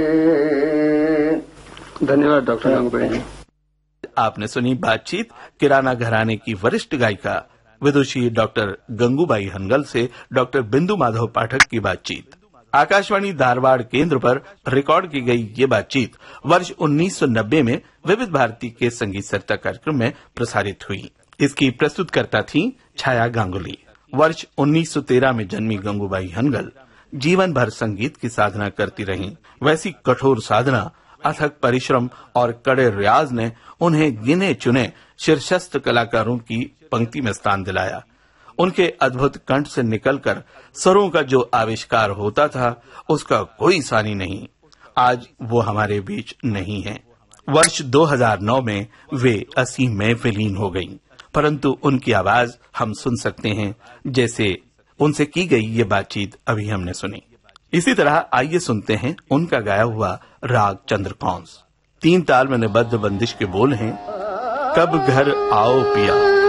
धन्यवाद डॉक्टर गंगूबाई जी। आपने सुनी बातचीत किराना घराने की वरिष्ठ गायिका विदुषी डॉक्टर गंगूबाई हनगल से डॉक्टर बिंदु माधव पाठक की बातचीत। आकाशवाणी धारवाड़ केंद्र पर रिकॉर्ड की गई ये बातचीत वर्ष 1990 में विविध भारती के संगीत सरिता कार्यक्रम में प्रसारित हुई। इसकी प्रस्तुतकर्ता थी छाया गांगुली। वर्ष 1913 में जन्मी गंगूबाई हनगल जीवन भर संगीत की साधना करती रहीं। वैसी कठोर साधना, अथक परिश्रम और कड़े रियाज ने उन्हें गिने चुने शीर्षस्थ कलाकारों की पंक्ति में स्थान दिलाया। उनके अद्भुत कंठ से निकलकर स्वरों का जो आविष्कार होता था, उसका कोई सानी नहीं। आज वो हमारे बीच नहीं है। वर्ष 2009 में वे असीम में विलीन हो गईं, परंतु उनकी आवाज हम सुन सकते हैं, जैसे उनसे की गई ये बातचीत अभी हमने सुनी। इसी तरह आइए सुनते हैं उनका गाया हुआ राग चंद्रकौंस। 3 ताल में निबद्ध बंदिश के बोल हैं, कब घर आओ पिया।